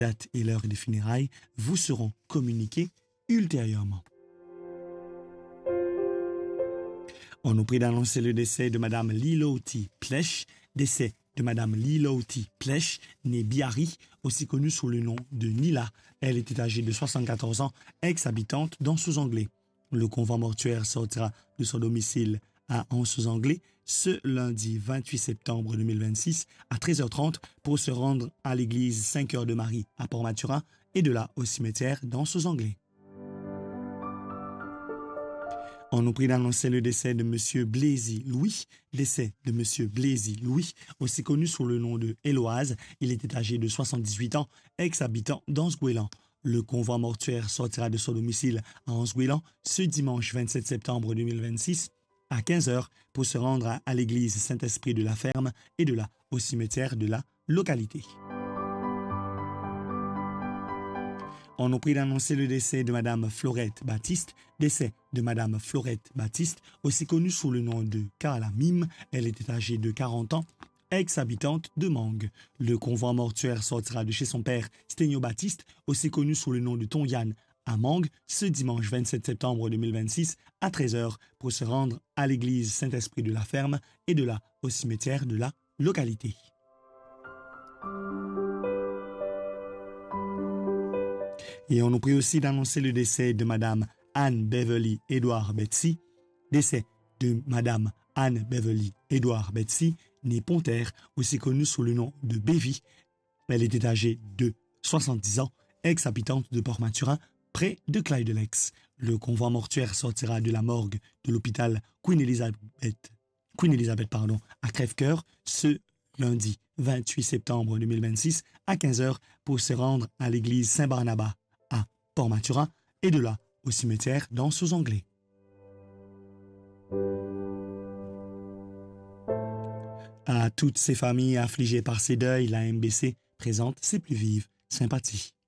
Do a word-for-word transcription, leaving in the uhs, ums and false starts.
date et l'heure des funérailles vous seront communiquées ultérieurement. On nous prie d'annoncer le décès de Madame Liloti Plech, décès de Madame Liloti Plech, née Biarri, aussi connue sous le nom de Nila. Elle était âgée de soixante-quatorze ans, ex-habitante d'Anse-aux-Anglais. Le convoi mortuaire sortira de son domicile à Anse-aux-Anglais ce lundi vingt-huit septembre deux mille vingt-six à treize heures trente pour se rendre à l'église Saint-Cœur de Marie à Port-Mathurin et de là au cimetière d'Anse-aux-Anglais. On nous prie d'annoncer le décès de M. Blaisy Louis, décès de M. Blaisy Louis, aussi connu sous le nom de Éloise. Il était âgé de soixante-dix-huit ans, ex-habitant d'Anse-Gouélan. Le convoi mortuaire sortira de son domicile à Anse-Gouélan ce dimanche vingt-sept septembre deux mille vingt-six à quinze heures pour se rendre à, à l'église Saint-Esprit de la Ferme et de là au cimetière de la localité. On nous prie d'annoncer le décès de Madame Florette Baptiste, décès de Madame Florette Baptiste, aussi connue sous le nom de Carla Mime. Elle était âgée de quarante ans, ex-habitante de Mangue. Le convoi mortuaire sortira de chez son père Sténio Baptiste, aussi connu sous le nom de Tonyan, à Mangue, ce dimanche vingt-sept septembre deux mille vingt-six à treize heures pour se rendre à l'église Saint-Esprit de la Ferme et de là au cimetière de la localité. Et on nous prie aussi d'annoncer le décès de Madame Anne Beverly Edouard Betsy, décès de Madame Anne Beverly Edouard Betsy, née Ponterre, aussi connue sous le nom de Bévy. Elle était âgée de soixante-dix ans, ex-habitante de Port-Mathurin, près de Clyde-de-Lex. Le convoi mortuaire sortira de la morgue de l'hôpital Queen Elizabeth, Queen Elizabeth pardon, à Crèvecoeur ce lundi vingt-huit septembre deux mille vingt-six à quinze heures pour se rendre à l'église Saint-Barnabas à Port-Mathurin et de là au cimetière d'Anse-aux-Anglais. À toutes ces familles affligées par ces deuils, la M B C présente ses plus vives sympathies.